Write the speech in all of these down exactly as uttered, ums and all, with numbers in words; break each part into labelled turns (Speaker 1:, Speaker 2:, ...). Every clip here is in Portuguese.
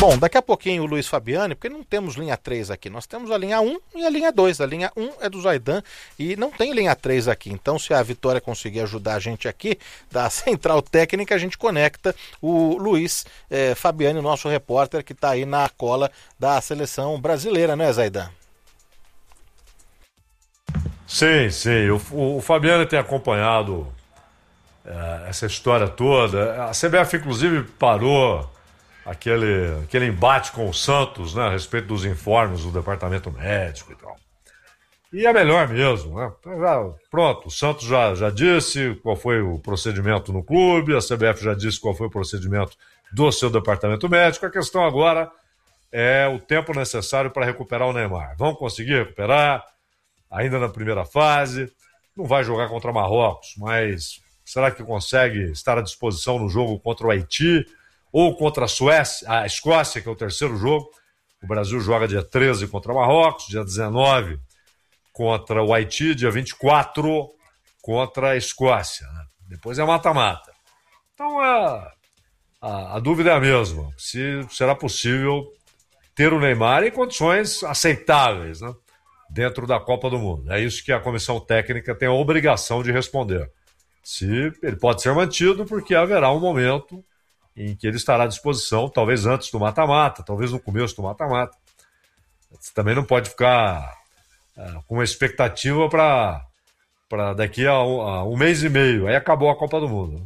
Speaker 1: Bom, daqui a pouquinho o Luiz Fabiani, porque não temos linha três aqui, nós temos a linha um e a linha dois. A linha um é do Zaidan e não tem linha três aqui. Então, se a Vitória conseguir ajudar a gente aqui, da Central Técnica, a gente conecta o Luiz eh, Fabiani, nosso repórter, que está aí na cola da seleção brasileira, né, Zaidan?
Speaker 2: Sim, sim. O, o Fabiano tem acompanhado é, essa história toda. A C B F, inclusive, parou aquele, aquele embate com o Santos, né, a respeito dos informes do departamento médico e tal. E é melhor mesmo, né? Já, pronto, o Santos já, já disse qual foi o procedimento no clube, a C B F já disse qual foi o procedimento do seu departamento médico. A questão agora é o tempo necessário para recuperar o Neymar. Vão conseguir recuperar? Ainda na primeira fase, não vai jogar contra Marrocos, mas será que consegue estar à disposição no jogo contra o Haiti ou contra a Suécia, a Escócia, que é o terceiro jogo? O Brasil joga dia treze contra Marrocos, dia dezenove contra o Haiti, dia vinte e quatro contra a Escócia, né? Depois é mata-mata. Então a, a, a dúvida é a mesma, se será possível ter o Neymar em condições aceitáveis, né, dentro da Copa do Mundo. É isso que a comissão técnica tem a obrigação de responder. Se ele pode ser mantido, porque haverá um momento em que ele estará à disposição, talvez antes do mata-mata, talvez no começo do mata-mata. Você também não pode ficar é, com uma expectativa para para daqui a um, a um mês e meio. Aí acabou a Copa do Mundo.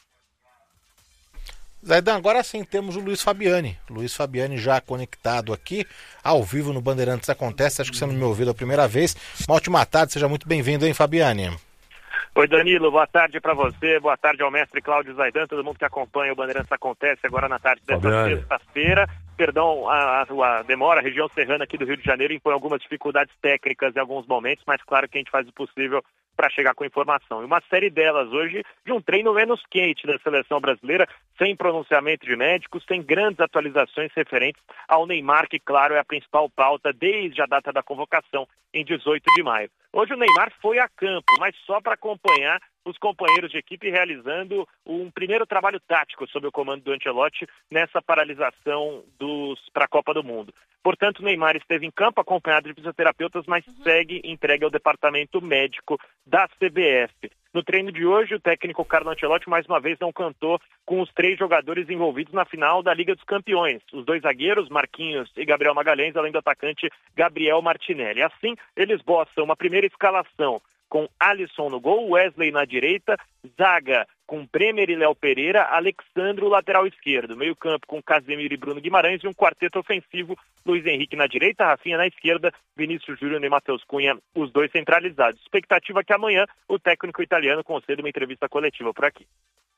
Speaker 1: Zaidan, agora sim temos o Luiz Fabiani. Luiz Fabiani já conectado aqui, ao vivo no Bandeirantes Acontece. Acho que você não me ouviu a primeira vez. Uma ótima tarde, seja muito bem-vindo, hein, Fabiani?
Speaker 3: Oi, Danilo, boa tarde para você, boa tarde ao mestre Cláudio Zaidan, todo mundo que acompanha o Bandeirantes Acontece agora na tarde dessa
Speaker 2: Fabiani.
Speaker 3: Sexta-feira. Perdão a, a, a demora, a região serrana aqui do Rio de Janeiro impõe algumas dificuldades técnicas em alguns momentos, mas claro que a gente faz o possível para chegar com informação. E uma série delas hoje de um treino menos quente da seleção brasileira, sem pronunciamento de médicos, sem grandes atualizações referentes ao Neymar, que claro é a principal pauta desde a data da convocação em dezoito de maio. Hoje o Neymar foi a campo, mas só para acompanhar os companheiros de equipe realizando um primeiro trabalho tático sob o comando do Ancelotti nessa paralisação dos para a Copa do Mundo. Portanto, o Neymar esteve em campo acompanhado de fisioterapeutas, mas uhum. segue entregue ao departamento médico da C B F. No treino de hoje, o técnico Carlo Ancelotti mais uma vez não contou com os três jogadores envolvidos na final da Liga dos Campeões. Os dois zagueiros, Marquinhos e Gabriel Magalhães, além do atacante Gabriel Martinelli. Assim, eles boçam uma primeira escalação com Alisson no gol, Wesley na direita, zaga com Bremer e Léo Pereira, Alexandro lateral esquerdo, meio campo com Casemiro e Bruno Guimarães e um quarteto ofensivo, Luiz Henrique na direita, Rafinha na esquerda, Vinícius Júnior e Matheus Cunha, os dois centralizados. Expectativa é que amanhã o técnico italiano conceda uma entrevista coletiva por aqui.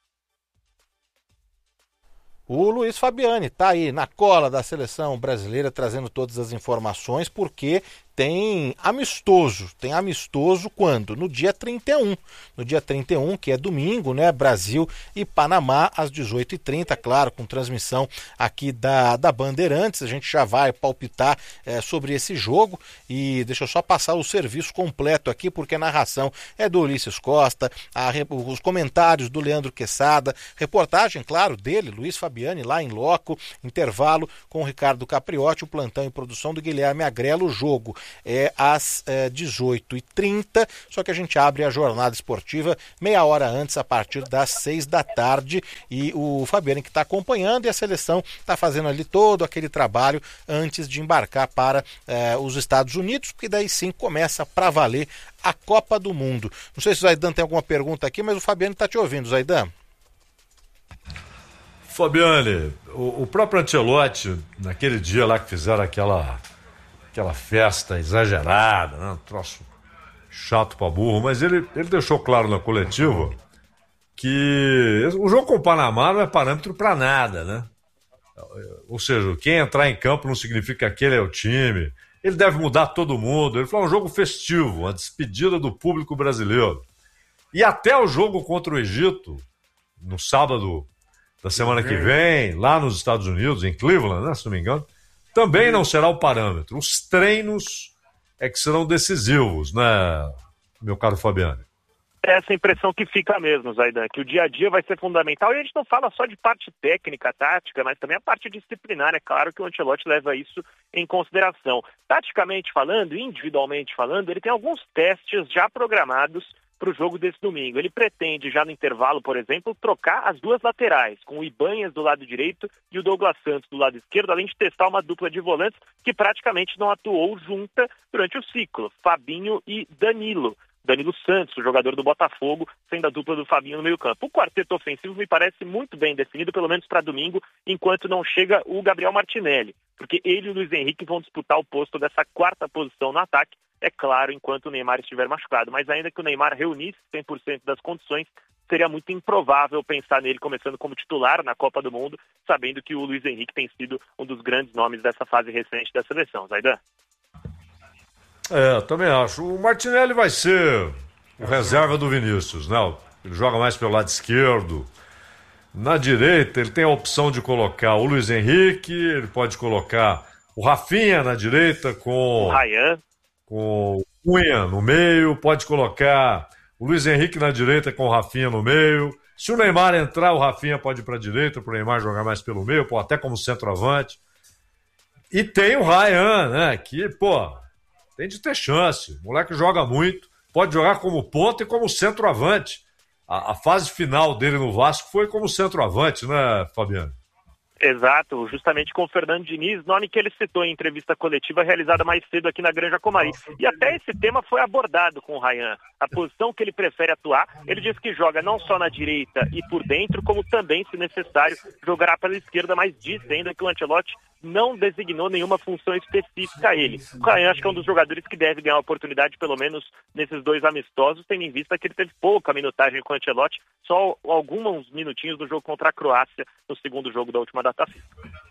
Speaker 1: O Luiz Fabiani está aí na cola da seleção brasileira trazendo todas as informações, porque tem amistoso, tem amistoso quando? No dia trinta e um, no dia trinta e um, que é domingo, né, Brasil e Panamá às dezoito e trinta, claro, com transmissão aqui da, da Bandeirantes. A gente já vai palpitar é, sobre esse jogo e deixa eu só passar o serviço completo aqui, porque a narração é do Ulisses Costa, a, os comentários do Leandro Quesada, reportagem, claro, dele, Luiz Fabiani, lá em loco, intervalo com o Ricardo Capriotti, o plantão e produção do Guilherme Agrelo. O jogo é às é, dezoito e trinta, só que a gente abre a jornada esportiva meia hora antes, a partir das seis da tarde, e o Fabiano que está acompanhando, e a seleção está fazendo ali todo aquele trabalho antes de embarcar para é, os Estados Unidos, porque daí sim começa para valer a Copa do Mundo. Não sei se o Zaidan tem alguma pergunta aqui, mas o Fabiano está te ouvindo, Zaidan.
Speaker 2: Fabiane, o, o próprio Ancelotti, naquele dia lá que fizeram aquela aquela festa exagerada, né? Um troço chato pra burro, mas ele, ele deixou claro na coletiva que o jogo com o Panamá não é parâmetro pra nada, né? Ou seja, quem entrar em campo não significa que aquele é o time, ele deve mudar todo mundo. Ele falou um jogo festivo, uma despedida do público brasileiro. E até o jogo contra o Egito, no sábado da semana que vem, lá nos Estados Unidos, em Cleveland, né, se não me engano, também não será o parâmetro. Os treinos é que serão decisivos, né, meu caro Fabiano?
Speaker 3: É essa impressão que fica mesmo, Zaidan, que o dia a dia vai ser fundamental, e a gente não fala só de parte técnica, tática, mas também a parte disciplinar. É claro que o Ancelotti leva isso em consideração. Taticamente falando, individualmente falando, ele tem alguns testes já programados para o jogo desse domingo. Ele pretende, já no intervalo, por exemplo, trocar as duas laterais, com o Ibanhas do lado direito e o Douglas Santos do lado esquerdo, além de testar uma dupla de volantes que praticamente não atuou junta durante o ciclo, Fabinho e Danilo. Danilo Santos, o jogador do Botafogo, sendo a dupla do Fabinho no meio-campo. O quarteto ofensivo me parece muito bem definido, pelo menos para domingo, enquanto não chega o Gabriel Martinelli, porque ele e o Luiz Henrique vão disputar o posto dessa quarta posição no ataque, é claro, enquanto o Neymar estiver machucado. Mas ainda que o Neymar reunisse cem por cento das condições, seria muito improvável pensar nele começando como titular na Copa do Mundo, sabendo que o Luiz Henrique tem sido um dos grandes nomes dessa fase recente da seleção. Zaidan?
Speaker 2: É, também acho. O Martinelli vai ser o reserva do Vinícius, né? Ele joga mais pelo lado esquerdo. Na direita, ele tem a opção de colocar o Luiz Henrique, ele pode colocar o Rafinha na direita com
Speaker 3: o Ryan,
Speaker 2: com o Cunha no meio, pode colocar o Luiz Henrique na direita com o Rafinha no meio. Se o Neymar entrar, o Rafinha pode ir para a direita, para o Neymar jogar mais pelo meio, pô, até como centroavante. E tem o Ryan, né? Que, pô, tem de ter chance. O moleque joga muito, pode jogar como ponta e como centroavante. A, a fase final dele no Vasco foi como centroavante, né, Fabiano?
Speaker 3: Exato, justamente com o Fernando Diniz, nome que ele citou em entrevista coletiva realizada mais cedo aqui na Granja Comari. E até esse tema foi abordado com o Ryan. A posição que ele prefere atuar, ele diz que joga não só na direita e por dentro, como também, se necessário, jogará pela esquerda, mas diz ainda que o Ancelotti não designou nenhuma função específica a ele. O Ryan acho que é um dos jogadores que deve ganhar oportunidade, pelo menos nesses dois amistosos, tendo em vista que ele teve pouca minutagem com o Ancelotti, só alguns minutinhos do jogo contra a Croácia, no segundo jogo da última data FIFA.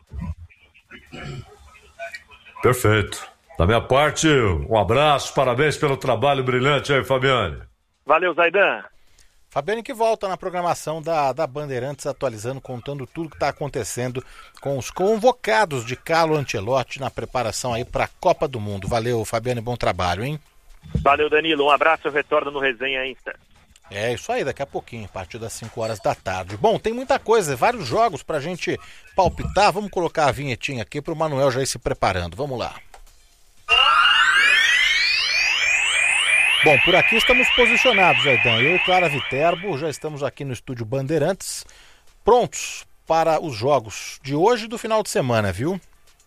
Speaker 2: Perfeito. Da minha parte, um abraço, parabéns pelo trabalho brilhante aí, Fabiane.
Speaker 3: Valeu, Zaidan.
Speaker 1: Fabiane que volta na programação da, da Bandeirantes, atualizando, contando tudo que está acontecendo com os convocados de Carlo Ancelotti na preparação aí para a Copa do Mundo. Valeu, Fabiane, bom trabalho, hein?
Speaker 3: Valeu, Danilo, um abraço, eu retorno no Resenha Insta.
Speaker 1: É isso aí, daqui a pouquinho, a partir das cinco horas da tarde. Bom, tem muita coisa, vários jogos pra gente palpitar. Vamos colocar a vinhetinha aqui pro Manuel já ir se preparando. Vamos lá. Bom, por aqui estamos posicionados, Aidan. Eu e Clara Viterbo já estamos aqui no estúdio Bandeirantes, prontos para os jogos de hoje e do final de semana, viu?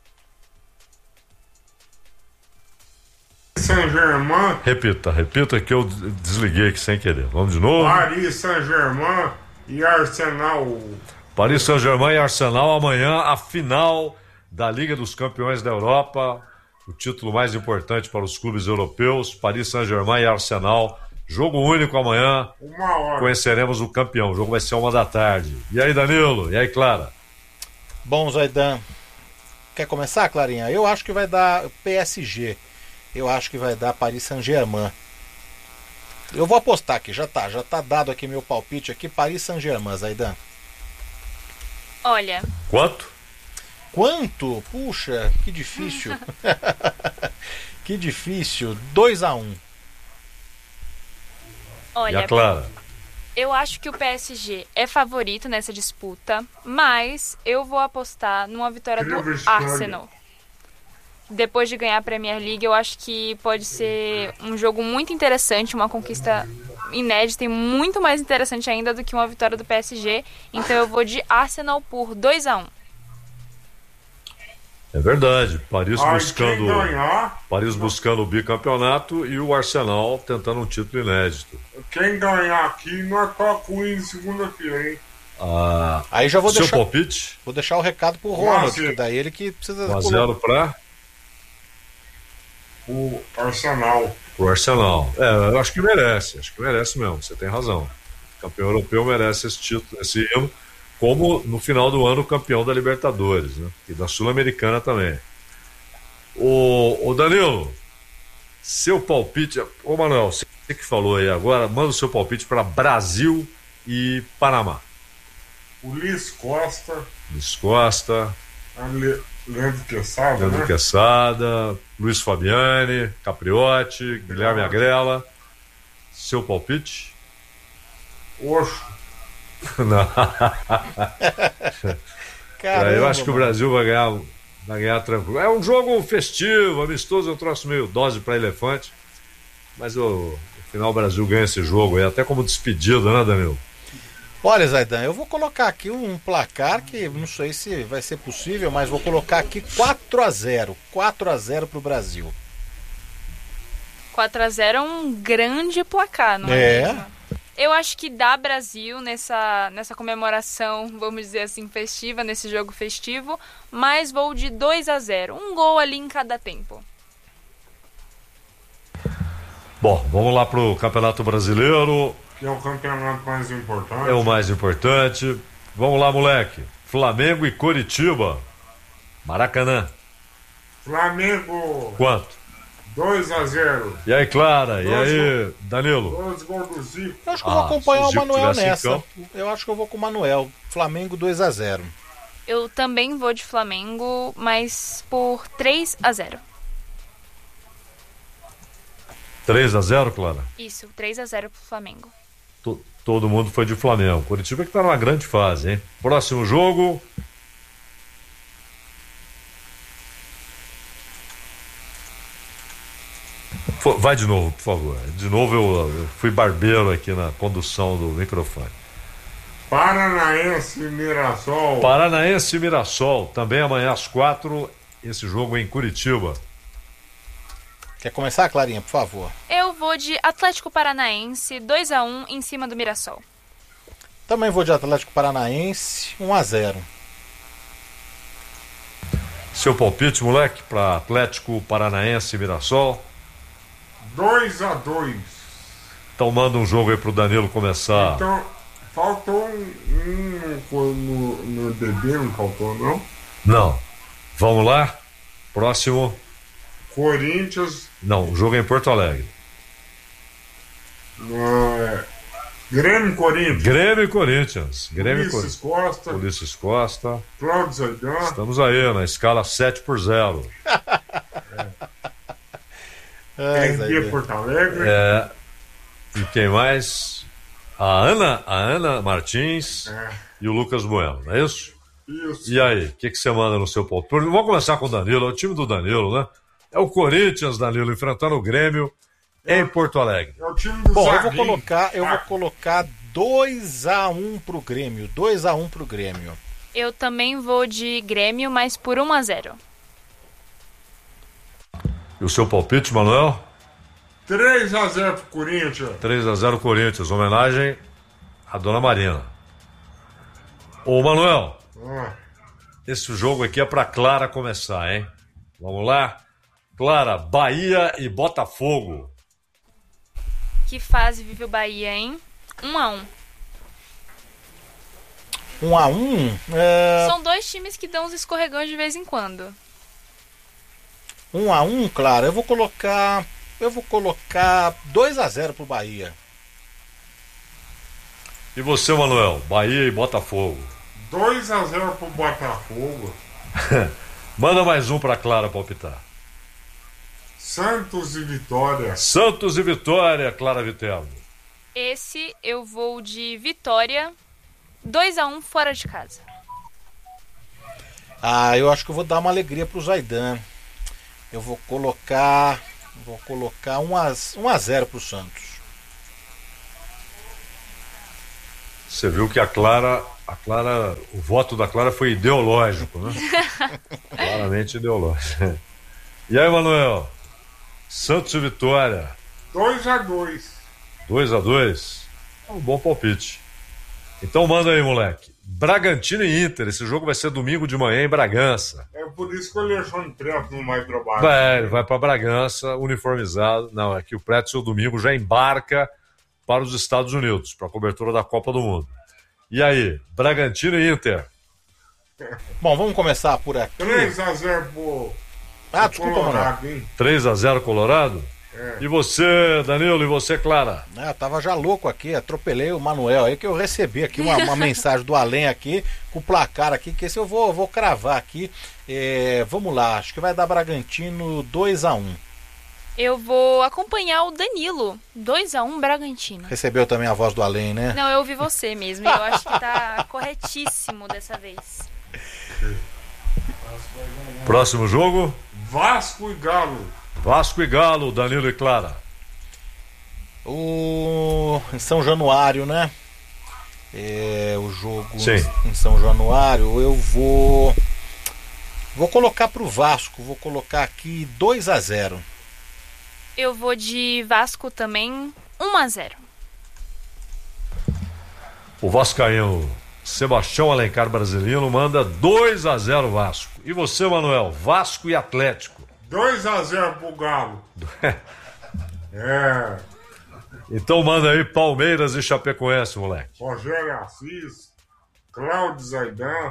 Speaker 4: Saint-Germain.
Speaker 2: Repita, repita que eu desliguei aqui sem querer. Vamos de novo.
Speaker 4: Paris Saint-Germain e Arsenal.
Speaker 2: Paris Saint-Germain e Arsenal amanhã, a final da Liga dos Campeões da Europa. O título mais importante para os clubes europeus. Paris Saint-Germain e Arsenal. Jogo único amanhã.
Speaker 4: Uma hora.
Speaker 2: Conheceremos o campeão. O jogo vai ser uma da tarde. E aí, Danilo? E aí, Clara?
Speaker 1: Bom, Zaidan. Quer começar, Clarinha? Eu acho que vai dar P S G. Eu acho que vai dar Paris Saint-Germain. Eu vou apostar aqui, já tá, já tá dado aqui meu palpite aqui, Paris Saint-Germain, Zaidan.
Speaker 5: Olha.
Speaker 2: Quanto?
Speaker 1: Quanto? Puxa, que difícil. Que difícil. dois a um.
Speaker 5: Olha,
Speaker 2: e a Clara?
Speaker 5: Eu acho que o P S G é favorito nessa disputa, mas eu vou apostar numa vitória do Arsenal. Depois de ganhar a Premier League, eu acho que pode ser um jogo muito interessante, uma conquista inédita e muito mais interessante ainda do que uma vitória do P S G. Então eu vou de Arsenal por dois a um.
Speaker 2: É verdade. Paris
Speaker 4: Ai,
Speaker 2: buscando
Speaker 4: ganhar,
Speaker 2: Paris buscando o bicampeonato e o Arsenal tentando um título inédito.
Speaker 4: Quem ganhar aqui nós toca o hino segunda-feira, hein?
Speaker 2: Ah,
Speaker 1: Aí já vou
Speaker 2: seu
Speaker 1: deixar,
Speaker 2: palpite?
Speaker 1: vou deixar o recado pro Ronald, que daí ele que precisa...
Speaker 2: um a zero para
Speaker 4: o Arsenal.
Speaker 2: o Arsenal. É, eu acho que merece, acho que merece mesmo, você tem razão. O campeão europeu merece esse título, esse hino, como no final do ano campeão da Libertadores, né? E da Sul-Americana também. O, o Danilo, seu palpite... Ô Manuel, você que falou aí agora, manda o seu palpite para Brasil e Panamá.
Speaker 4: O Luiz Costa.
Speaker 2: Luiz Costa...
Speaker 4: Le... Leandro Quesada,
Speaker 2: Leandro
Speaker 4: né?
Speaker 2: Quesada, Luiz Fabiani, Capriotti, Guilherme Agrela. Seu palpite?
Speaker 4: Oxo.
Speaker 2: Não.
Speaker 1: Caramba,
Speaker 2: eu acho que
Speaker 1: mano.
Speaker 2: o Brasil vai ganhar, vai ganhar tranquilo. É um jogo festivo, amistoso, é um troço meio dose para elefante. Mas o, no final o Brasil ganha esse jogo aí, até como despedida, né, Danilo?
Speaker 1: Olha, Zaidan, eu vou colocar aqui um placar que não sei se vai ser possível, mas vou colocar aqui quatro a zero. quatro a zero pro Brasil.
Speaker 5: quatro a zero é um grande placar, não é,
Speaker 1: É.
Speaker 5: mesmo? Eu acho que dá Brasil nessa, nessa comemoração, vamos dizer assim, festiva, nesse jogo festivo, mas vou de dois a zero. Um gol ali em cada tempo.
Speaker 2: Bom, vamos lá pro Campeonato Brasileiro.
Speaker 4: Que é o campeonato mais importante.
Speaker 2: É o mais importante. Vamos lá, moleque. Flamengo e Coritiba. Maracanã.
Speaker 4: Flamengo
Speaker 2: Quanto?
Speaker 4: dois a zero.
Speaker 2: E aí, Clara? E
Speaker 4: Dois
Speaker 2: aí, Danilo?
Speaker 4: Dois gols do Zico.
Speaker 1: Eu acho que eu
Speaker 2: Ah,
Speaker 1: vou acompanhar
Speaker 2: se o
Speaker 1: o
Speaker 2: Zico
Speaker 1: Manuel
Speaker 2: tivesse em
Speaker 1: nessa.
Speaker 2: campo.
Speaker 1: Eu acho que eu vou com o Manuel. Flamengo dois a zero.
Speaker 5: Eu também vou de Flamengo, mas por três a zero.
Speaker 2: três a zero, Clara?
Speaker 5: Isso, três a zero pro Flamengo.
Speaker 2: To- Todo mundo foi de Flamengo. Coritiba que tá numa grande fase, hein? Próximo jogo. Fo- Vai de novo, por favor. De novo eu, eu fui barbeiro aqui na condução do microfone.
Speaker 4: Paranaense e Mirassol.
Speaker 2: Paranaense e Mirassol, também amanhã às quatro, esse jogo em Curitiba.
Speaker 1: Quer começar, Clarinha, por favor?
Speaker 5: Eu vou de Atlético Paranaense, dois a um em cima do Mirassol.
Speaker 1: Também vou de Atlético Paranaense, um a zero.
Speaker 2: Seu palpite, moleque, para Atlético Paranaense e Mirassol.
Speaker 4: dois a dois.
Speaker 2: Então manda um jogo aí pro Danilo começar.
Speaker 4: Então, faltou um, um no, no, no D B, não faltou, não?
Speaker 2: Não. Vamos lá? Próximo.
Speaker 4: Corinthians.
Speaker 2: Não, o jogo é em Porto Alegre.
Speaker 4: É, Grêmio Corinthians.
Speaker 2: Grêmio e Corinthians. Grêmio e
Speaker 4: Ulisses
Speaker 2: Corinthians.
Speaker 4: Costa.
Speaker 2: Ulisses Costa.
Speaker 4: Cláudio Zaidan.
Speaker 2: Estamos aí na escala sete por zero.
Speaker 1: Ai,
Speaker 4: R B
Speaker 1: Zaidan.
Speaker 4: Porto Alegre.
Speaker 2: É, e quem mais? A Ana, a Ana Martins
Speaker 4: É,
Speaker 2: e o Lucas Bueno, não é isso?
Speaker 4: isso.
Speaker 2: E aí, o que, que você manda no seu palpite? Vamos começar com o Danilo, é o time do Danilo, né? É o Corinthians, Danilo, enfrentando o Grêmio em Porto Alegre.
Speaker 4: É o time do
Speaker 1: Bom, eu vou
Speaker 4: Zaguinho.
Speaker 1: colocar, eu vou
Speaker 4: Ah,
Speaker 1: colocar dois a um pro Grêmio. dois a um pro Grêmio.
Speaker 5: Eu também vou de Grêmio, mas por um a zero.
Speaker 2: E o seu palpite, Manuel?
Speaker 4: três a zero pro Corinthians.
Speaker 2: três a zero Corinthians, homenagem à Dona Marina. Ô, Manuel,
Speaker 4: Ah,
Speaker 2: esse jogo aqui é pra Clara começar, hein? Vamos lá? Clara, Bahia e Botafogo.
Speaker 5: Que fase vive o Bahia, hein? um a um.
Speaker 1: um a um. É,
Speaker 5: São dois times que dão uns escorregões de vez em quando.
Speaker 1: um a um, claro. Eu vou colocar, eu vou colocar dois a zero pro Bahia.
Speaker 2: E você, Manuel? Bahia e Botafogo.
Speaker 4: dois a zero pro Botafogo.
Speaker 2: Manda mais um pra Clara palpitar.
Speaker 4: Santos e Vitória.
Speaker 2: Santos e Vitória, Clara Viterbo.
Speaker 5: Esse eu vou de Vitória, dois a um fora de casa.
Speaker 1: Ah, eu acho que eu vou dar uma alegria pro Zaidan. Eu vou colocar, vou colocar um a zero pro Santos.
Speaker 2: Você viu que a Clara, a Clara, o voto da Clara foi ideológico, né? Claramente ideológico. E aí, Manuel? Santos e Vitória,
Speaker 4: dois a dois.
Speaker 2: dois a dois. É um bom palpite. Então manda aí, moleque. Bragantino e Inter. Esse jogo vai ser domingo de manhã em Bragança.
Speaker 4: É por isso que o Alexandre Preto não vai trabalhar.
Speaker 2: Vai, ele vai para Bragança, uniformizado. Não, é que o Pretzel domingo já embarca para os Estados Unidos, para a cobertura da Copa do Mundo. E aí, Bragantino e Inter?
Speaker 1: Bom, vamos começar por aqui.
Speaker 4: três a zero pro
Speaker 1: Ah, desculpa, Manuel.
Speaker 4: Colorado, hein?
Speaker 2: três a zero Colorado?
Speaker 4: É.
Speaker 2: E você, Danilo, e você, Clara?
Speaker 1: Ah, eu tava já louco aqui, atropelei o Manuel aí, que eu recebi aqui uma, uma mensagem do além aqui, com o placar aqui, que esse eu vou, vou cravar aqui. É, vamos lá, acho que vai dar Bragantino dois a um.
Speaker 5: Eu vou acompanhar o Danilo. dois a um Bragantino.
Speaker 1: Recebeu também a voz do além, né?
Speaker 5: Não, eu ouvi você mesmo. E eu acho que tá corretíssimo dessa vez.
Speaker 2: Próximo jogo?
Speaker 4: Vasco e Galo.
Speaker 2: Vasco e Galo, Danilo e Clara.
Speaker 1: O... Em São Januário, né? É o jogo
Speaker 2: Sim.
Speaker 1: em São Januário. Eu vou... Vou colocar pro Vasco. Vou colocar aqui dois a zero.
Speaker 5: Eu vou de Vasco também, um a zero.
Speaker 2: O vascaíno Sebastião Alencar Brasilino manda dois a zero Vasco. E você, Manuel? Vasco e Atlético.
Speaker 4: dois a zero pro Galo. É.
Speaker 2: Então manda aí Palmeiras e Chapecoense, moleque.
Speaker 4: Rogério Assis, Cláudio Zaidan,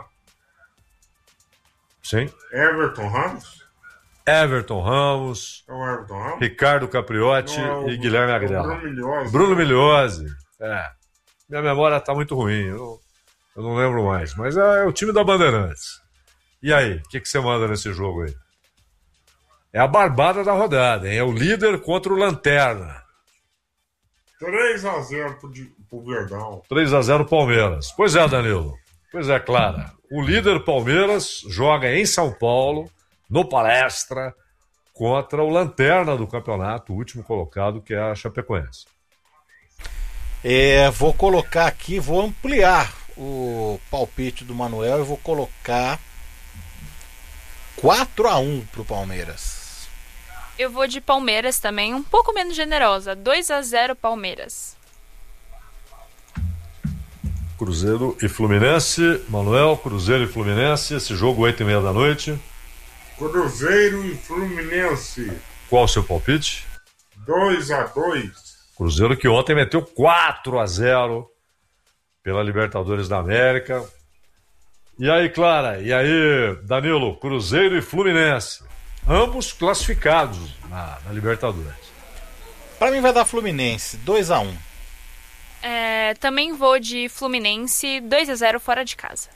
Speaker 2: Sim.
Speaker 4: Everton Ramos.
Speaker 2: Everton Ramos,
Speaker 4: É o Everton Ramos?
Speaker 2: Ricardo Capriotti
Speaker 4: Não, é o-
Speaker 2: e Guilherme
Speaker 4: é o
Speaker 2: Agrela.
Speaker 4: Bruno Milhose.
Speaker 2: Bruno Milhose. É. Minha memória tá muito ruim. Eu não, eu não lembro mais. Mas é, é o time da Bandeirantes. E aí, o que, que você manda nesse jogo aí? É a barbada da rodada, hein? É o líder contra o Lanterna.
Speaker 4: três a zero pro, Di- pro Verdão.
Speaker 2: três a zero Palmeiras. Pois é, Danilo. Pois é, Clara. O líder Palmeiras joga em São Paulo, no Palestra, contra o Lanterna do campeonato, o último colocado, que é a Chapecoense.
Speaker 1: É, vou colocar aqui, vou ampliar o palpite do Manuel e vou colocar quatro a um pro Palmeiras.
Speaker 5: Eu vou de Palmeiras também, um pouco menos generosa, dois a zero Palmeiras.
Speaker 2: Cruzeiro e Fluminense. Manuel, Cruzeiro e Fluminense. Esse jogo, oito e meia da noite.
Speaker 4: Cruzeiro e Fluminense.
Speaker 2: Qual o seu palpite?
Speaker 4: dois a dois.
Speaker 2: Cruzeiro que ontem meteu quatro a zero pela Libertadores da América. E aí, Clara? E aí, Danilo? Cruzeiro e Fluminense. Ambos classificados na, na Libertadores.
Speaker 1: Pra mim vai dar Fluminense, dois a um.
Speaker 5: É, também vou de Fluminense, dois a zero fora de casa.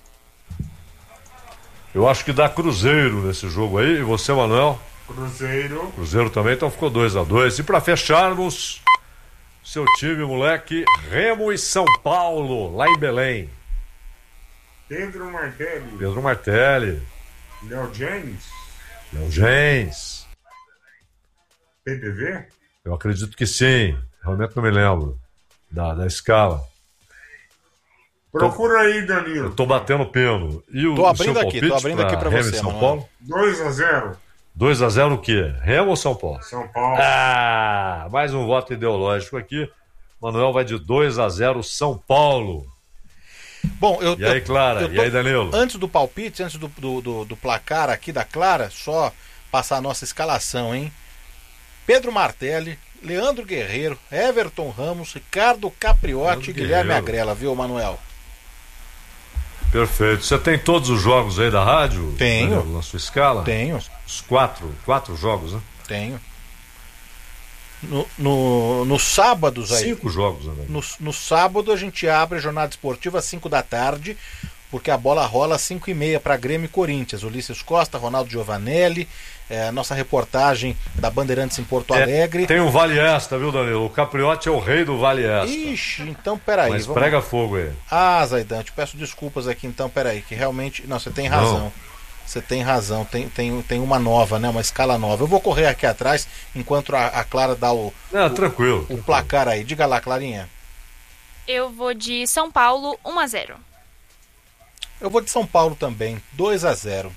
Speaker 2: Eu acho que dá Cruzeiro nesse jogo aí. E você, Manuel?
Speaker 4: Cruzeiro.
Speaker 2: Cruzeiro também, então ficou dois a dois. E pra fecharmos, seu time, moleque, Remo e São Paulo, lá em Belém.
Speaker 4: Pedro Martelli.
Speaker 2: Pedro Martelli,
Speaker 4: Léo James.
Speaker 2: Léo Gens.
Speaker 4: P P V.
Speaker 2: Eu acredito que sim. Realmente não me lembro da, da escala.
Speaker 4: Procura aí, Danilo.
Speaker 2: Eu tô batendo pelo. E o,
Speaker 1: Tô
Speaker 2: o
Speaker 1: abrindo
Speaker 2: seu
Speaker 1: aqui,
Speaker 2: palpite
Speaker 1: tô abrindo aqui pra
Speaker 2: Remo
Speaker 1: você,
Speaker 2: e São
Speaker 1: Manuel.
Speaker 2: Paulo?
Speaker 4: dois a zero.
Speaker 2: dois a zero o quê? Remo ou São Paulo?
Speaker 4: São Paulo.
Speaker 2: Ah, mais um voto ideológico aqui. Manuel vai de dois a zero São Paulo.
Speaker 1: Bom, eu,
Speaker 2: E aí,
Speaker 1: eu-
Speaker 2: Clara?
Speaker 1: eu tô-
Speaker 2: E aí, Danilo?
Speaker 1: Antes do palpite, antes do, do, do, do placar aqui da Clara, só passar a nossa escalação, hein? Pedro Martelli, Leandro Guerreiro, Everton Ramos, Ricardo Capriotti
Speaker 2: Leandro
Speaker 1: e Guilherme
Speaker 2: Guerreiro.
Speaker 1: Agrela, viu, Manuel?
Speaker 2: Perfeito. Você tem todos os jogos aí da rádio?
Speaker 1: Tenho.
Speaker 2: Danilo, na sua escala?
Speaker 1: Tenho,
Speaker 2: Os quatro, quatro jogos, né?
Speaker 1: tenho. No, no, nos sábados aí.
Speaker 2: Cinco jogos, né?
Speaker 1: No, no sábado a gente abre a jornada esportiva às cinco da tarde, porque a bola rola às cinco e meia para Grêmio e Corinthians. Ulisses Costa, Ronaldo Giovanelli, é, a nossa reportagem da Bandeirantes em Porto
Speaker 2: É,
Speaker 1: Alegre.
Speaker 2: tem um Vale Extra, viu, Danilo? O Capriotti é o rei do Vale Extra.
Speaker 1: Ixi, então peraí.
Speaker 2: Mas
Speaker 1: vamos...
Speaker 2: prega fogo aí.
Speaker 1: Ah, Zaidan, te peço desculpas aqui então, peraí, que realmente. Não, você tem razão.
Speaker 2: Não.
Speaker 1: Você tem razão, tem, tem, tem uma nova, né? Uma escala nova. Eu vou correr aqui atrás enquanto a, a Clara dá o,
Speaker 2: Não,
Speaker 1: o,
Speaker 2: tranquilo.
Speaker 1: o
Speaker 2: tranquilo.
Speaker 1: placar aí. Diga lá, Clarinha.
Speaker 5: Eu vou de São Paulo, um a zero.
Speaker 1: Eu vou de São Paulo também, dois a zero.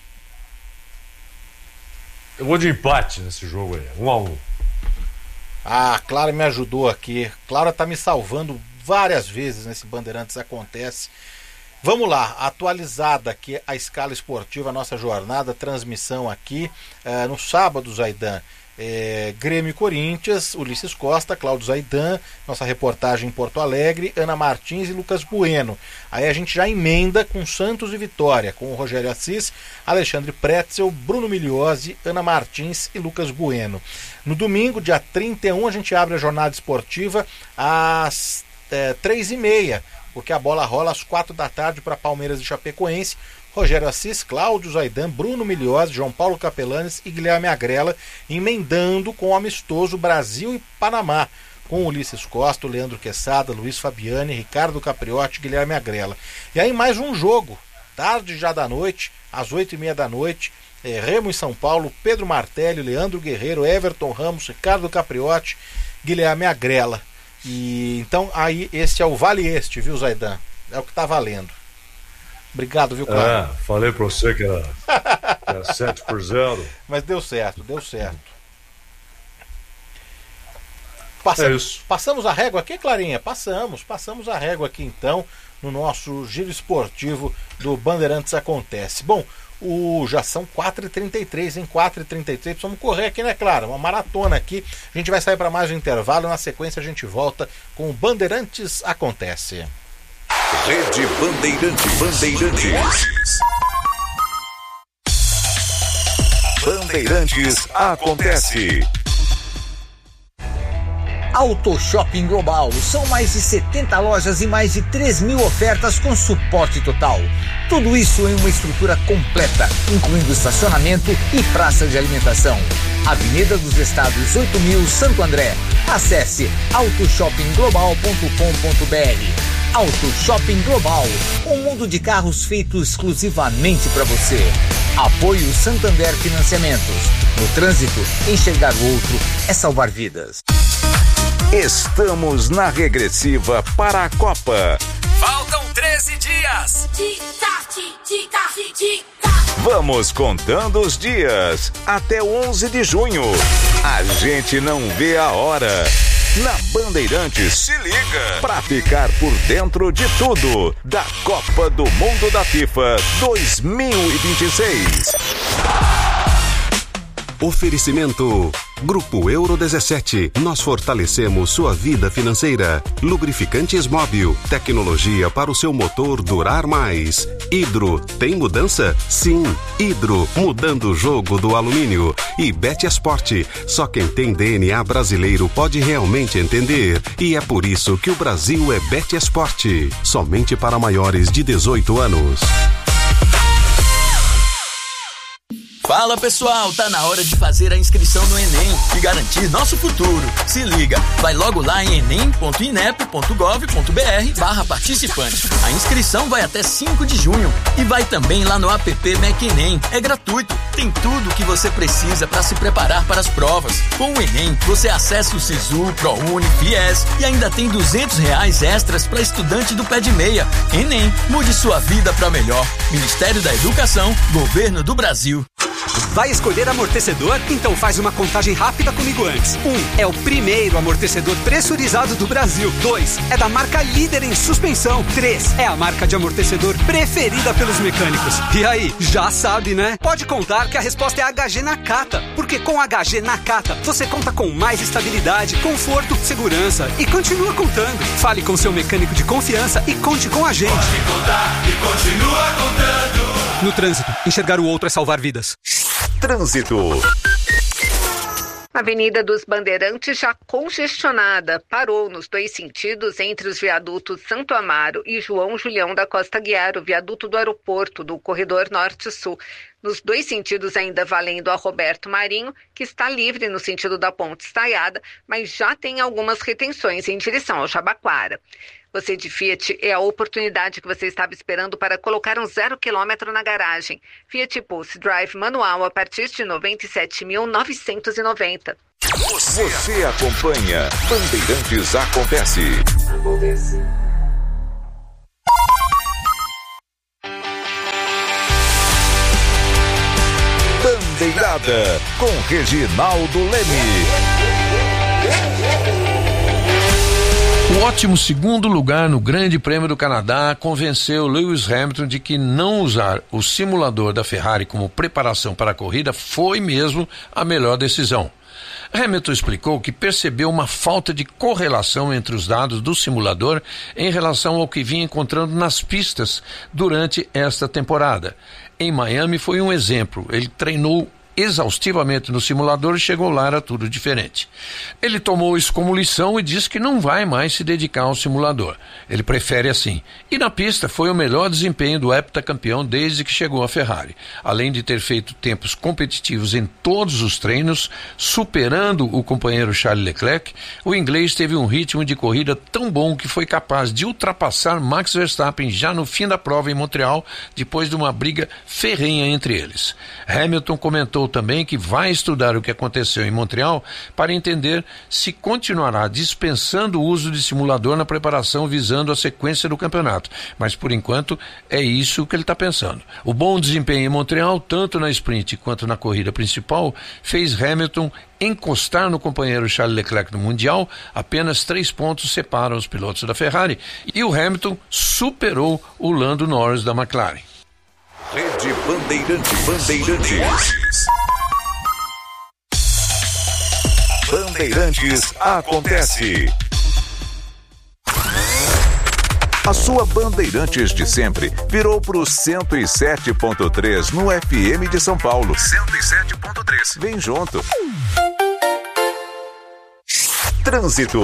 Speaker 2: Eu vou de empate nesse jogo aí, um a um.
Speaker 1: Ah, a Clara me ajudou aqui. Clara tá me salvando várias vezes nesse Bandeirantes Acontece. Vamos lá, atualizada aqui a escala esportiva, a nossa jornada, transmissão aqui uh, no sábado, Zaidan. É, Grêmio e Corinthians, Ulisses Costa, Cláudio Zaidan, nossa reportagem em Porto Alegre, Ana Martins e Lucas Bueno. Aí a gente já emenda com Santos e Vitória, com o Rogério Assis, Alexandre Pretzel, Bruno Milhose, Ana Martins e Lucas Bueno. No domingo, dia trinta e um, a gente abre a jornada esportiva às é, três e meia, porque a bola rola às quatro da tarde para Palmeiras e Chapecoense, Rogério Assis, Cláudio Zaidan, Bruno Milhiosi, João Paulo Capelanes e Guilherme Agrela, emendando com o amistoso Brasil e Panamá, com Ulisses Costa, Leandro Quesada, Luiz Fabiani, Ricardo Capriotti e Guilherme Agrela. E aí mais um jogo, tarde já da noite, às oito e meia da noite, é, Remo em São Paulo, Pedro Martelli, Leandro Guerreiro, Everton Ramos, Ricardo Capriotti, Guilherme Agrela. E então aí este é o Vale Este, viu, Zaidan? É o que tá valendo. Obrigado, viu, Cláudio?
Speaker 2: É, falei pra você que era, que era sete por zero.
Speaker 1: Mas deu certo, deu certo. Passa,
Speaker 2: é isso.
Speaker 1: Passamos a régua aqui, Clarinha? Passamos, passamos a régua aqui então, no nosso giro esportivo do Bandeirantes Acontece. Bom, o, já são quatro e trinta e três, em quatro e trinta e três, precisamos correr aqui, né, Clara? Uma maratona aqui, a gente vai sair para mais um intervalo, na sequência a gente volta com o Bandeirantes Acontece.
Speaker 6: Rede Bandeirantes. Bandeirantes. Bandeirantes Acontece.
Speaker 7: Auto Shopping Global. São mais de setenta lojas e mais de três mil ofertas com suporte total. Tudo isso em uma estrutura completa, incluindo estacionamento e praça de alimentação. Avenida dos Estados oito mil, Santo André. Acesse auto shopping global ponto com ponto b r. Auto Shopping Global. Um mundo de carros feito exclusivamente para você. Apoio Santander Financiamentos. No trânsito, enxergar o outro é salvar vidas.
Speaker 6: Estamos na regressiva para a Copa.
Speaker 8: Faltam treze dias.
Speaker 6: Vamos contando os dias até onze de junho. A gente não vê a hora. Na Bandeirantes, se liga pra ficar por dentro de tudo da Copa do Mundo da FIFA dois mil e vinte e seis.
Speaker 9: Oferecimento Grupo Euro dezessete. Nós fortalecemos sua vida financeira. Lubrificantes Móbil. Tecnologia para o seu motor durar mais. Hidro. Tem mudança? Sim. Hidro. Mudando o jogo do alumínio. E Betesport. Só quem tem D N A brasileiro pode realmente entender. E é por isso que o Brasil é Betesport. Somente para maiores de dezoito anos.
Speaker 8: Fala pessoal, tá na hora de fazer a inscrição no Enem e garantir nosso futuro. Se liga, vai logo lá em enem ponto inep ponto gov ponto br barra participante. A inscrição vai até cinco de junho e vai também lá no app MacEnem. É gratuito, tem tudo o que você precisa para se preparar para as provas. Com o Enem, você acessa o Sisu, ProUni, Fies e ainda tem duzentos reais extras para estudante do pé de meia. Enem, mude sua vida para melhor. Ministério da Educação, Governo do Brasil.
Speaker 10: Vai escolher amortecedor? Então faz uma contagem rápida comigo antes. Um, é o primeiro amortecedor pressurizado do Brasil. Dois, é da marca líder em suspensão. Três, é a marca de amortecedor preferida pelos mecânicos. E aí, já sabe, né? Pode contar que a resposta é H G Nakata, porque com H G Nakata você conta com mais estabilidade, conforto, segurança e continua contando. Fale com seu mecânico de confiança e conte com a gente.
Speaker 8: Pode contar e continua contando.
Speaker 10: No trânsito, enxergar o outro é salvar vidas.
Speaker 6: Trânsito.
Speaker 11: A Avenida dos Bandeirantes já congestionada, parou nos dois sentidos entre os viadutos Santo Amaro e João Julião da Costa Guiar, o viaduto do aeroporto do corredor Norte-Sul. Nos dois sentidos ainda valendo a Roberto Marinho, que está livre no sentido da Ponte Estaiada, mas já tem algumas retenções em direção ao Jabaquara. Você de Fiat, é a oportunidade que você estava esperando para colocar um zero quilômetro na garagem. Fiat Pulse Drive manual a partir de noventa e sete mil novecentos e noventa.
Speaker 6: Você, Você acompanha Bandeirantes Acontece. Acontece. Bandeirada com Reginaldo Leme.
Speaker 12: O ótimo segundo lugar no Grande Prêmio do Canadá convenceu Lewis Hamilton de que não usar o simulador da Ferrari como preparação para a corrida foi mesmo a melhor decisão. Hamilton explicou que percebeu uma falta de correlação entre os dados do simulador em relação ao que vinha encontrando nas pistas durante esta temporada. Em Miami foi um exemplo, ele treinou exaustivamente no simulador e chegou lá, era tudo diferente. Ele tomou isso como lição e disse que não vai mais se dedicar ao simulador. Ele prefere assim. E na pista foi o melhor desempenho do heptacampeão desde que chegou à Ferrari. Além de ter feito tempos competitivos em todos os treinos, superando o companheiro Charles Leclerc, o inglês teve um ritmo de corrida tão bom que foi capaz de ultrapassar Max Verstappen já no fim da prova em Montreal, depois de uma briga ferrenha entre eles. Hamilton comentou também que vai estudar o que aconteceu em Montreal para entender se continuará dispensando o uso de simulador na preparação visando a sequência do campeonato. Mas por enquanto é isso que ele está pensando. O bom desempenho em Montreal, tanto na sprint quanto na corrida principal, fez Hamilton encostar no companheiro Charles Leclerc no Mundial. Apenas três pontos separam os pilotos da Ferrari e o Hamilton superou o Lando Norris da McLaren.
Speaker 6: Rede Bandeirantes. Bandeirantes. Bandeirantes acontece. A sua Bandeirantes de sempre virou pro cento e sete ponto três no F M de São Paulo. cento e sete ponto três. Vem junto. Trânsito.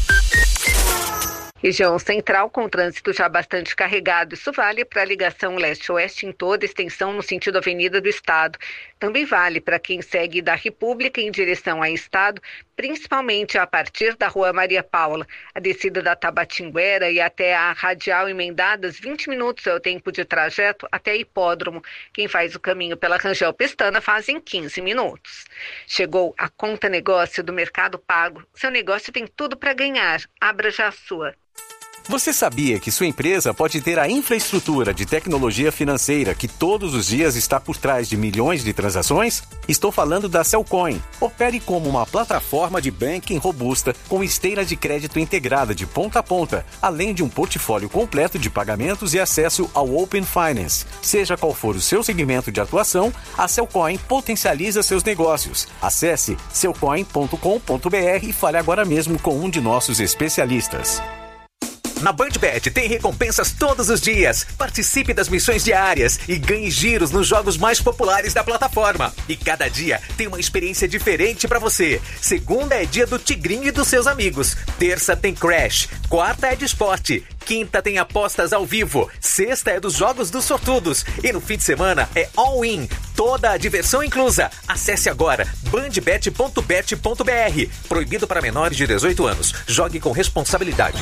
Speaker 11: Região central com trânsito já bastante carregado. Isso vale para a ligação leste-oeste em toda a extensão no sentido Avenida do Estado. Também vale para quem segue da República em direção ao Estado, principalmente a partir da Rua Maria Paula. A descida da Tabatinguera e até a Radial Emendadas, vinte minutos é o tempo de trajeto até Hipódromo. Quem faz o caminho pela Rangel Pestana faz em quinze minutos. Chegou a Conta Negócio do Mercado Pago. Seu negócio tem tudo para ganhar. Abra já a sua.
Speaker 13: Você sabia que sua empresa pode ter a infraestrutura de tecnologia financeira que todos os dias está por trás de milhões de transações? Estou falando da Cellcoin. Opere como uma plataforma de banking robusta com esteira de crédito integrada de ponta a ponta, além de um portfólio completo de pagamentos e acesso ao Open Finance. Seja qual for o seu segmento de atuação, a Cellcoin potencializa seus negócios. Acesse cellcoin ponto com ponto b r e fale agora mesmo com um de nossos especialistas.
Speaker 14: Na BandBet tem recompensas todos os dias. Participe das missões diárias e ganhe giros nos jogos mais populares da plataforma. E cada dia tem uma experiência diferente para você. Segunda é dia do Tigrinho e dos seus amigos. Terça tem Crash. Quarta é de esporte. Quinta tem apostas ao vivo. Sexta é dos jogos dos sortudos. E no fim de semana é all-in. Toda a diversão inclusa. Acesse agora bandbet ponto bet ponto b r. Proibido para menores de dezoito anos. Jogue com responsabilidade.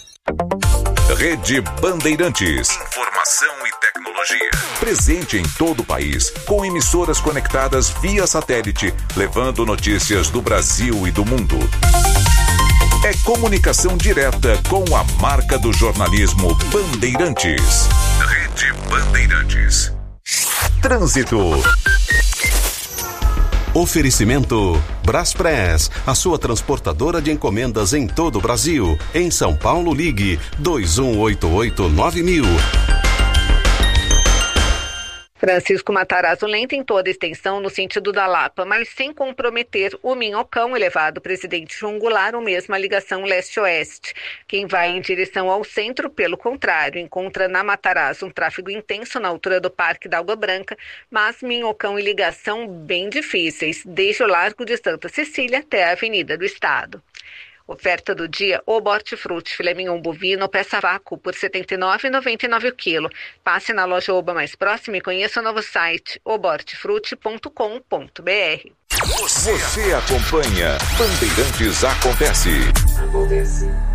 Speaker 6: Rede Bandeirantes. Informação e tecnologia. Presente em todo o país, com emissoras conectadas via satélite, levando notícias do Brasil e do mundo. É comunicação direta com a marca do jornalismo Bandeirantes. Rede Bandeirantes. Trânsito.
Speaker 9: Oferecimento Braspress, a sua transportadora de encomendas em todo o Brasil. Em São Paulo, ligue dois um oito oito nove mil.
Speaker 11: Francisco Matarazzo lenta em toda a extensão no sentido da Lapa, mas sem comprometer o Minhocão, elevado presidente João Goulart, ou mesmo a ligação leste-oeste. Quem vai em direção ao centro, pelo contrário, encontra na Matarazzo um tráfego intenso na altura do Parque da Água Branca, mas Minhocão e ligação bem difíceis, desde o Largo de Santa Cecília até a Avenida do Estado. Oferta do dia, o Hortifruti, filé mignon bovino, peça vácuo por setenta e nove reais e noventa e nove centavos o quilo. Passe na loja Oba mais próxima e conheça o novo site, oba hortifruti ponto com ponto b r.
Speaker 6: Você acompanha Bandeirantes Acontece. Acontece.